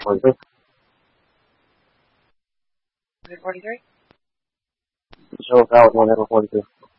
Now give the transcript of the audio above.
42. Is it 43? Show if that was one ever 42.